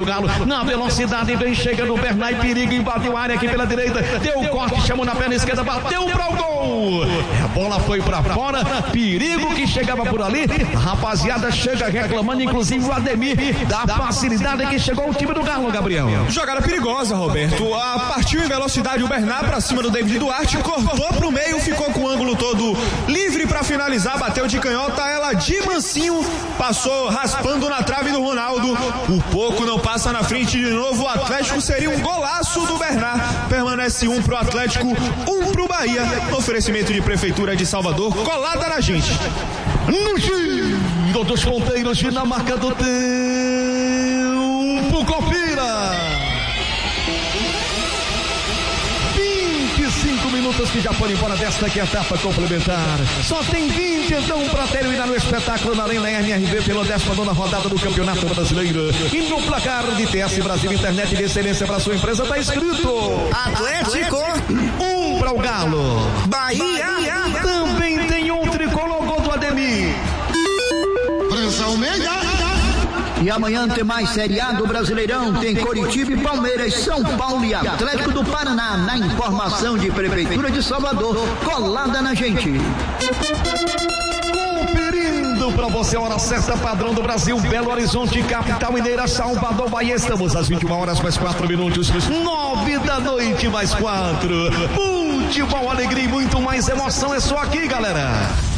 Galo. Na velocidade vem chegando o Bernay, perigo, invadiu a área aqui pela direita. Deu corte, chamou na perna esquerda, bateu para o gol. A bola foi para fora, perigo que chegava por ali. A rapaziada chega reclamando, inclusive o Ademir, da facilidade que chegou o time do Galo, Gabriel. Jogada perigosa, Roberto. Partiu em velocidade o Bernard para cima do David Duarte, cortou pro meio, ficou com o ângulo todo livre para finalizar, bateu de canhota, ela de mansinho, passou raspando na trave do Ronaldo. Por pouco não passa na frente de novo. O Atlético seria um golaço do Bernard. Permanece 1 pro Atlético, 1 pro Bahia. Oferecimento de Prefeitura de Salvador, colada na gente. No giro dos ponteiros, Dinamarca do tempo, confira. 25 minutos que já foram embora desta aqui, etapa complementar. Só tem 20 então para terminar o espetáculo na Arena MRV pela 19ª rodada do Campeonato Brasileiro. E no placar de TS Brasil Internet de excelência para sua empresa está escrito Atlético 1 para o Galo. Bahia Também tem um tricolor, gol do Ademir. Pressão média. E amanhã tem mais Série A do Brasileirão, tem Coritiba e Palmeiras, São Paulo e Atlético do Paraná, na informação de Prefeitura de Salvador, colada na gente. Conferindo para você a hora certa, padrão do Brasil, Belo Horizonte, capital mineira, Salvador, Bahia. Estamos às 21 horas mais 4 minutos, 9 da noite mais 4. Futebol, alegria e muito mais emoção é só aqui, galera.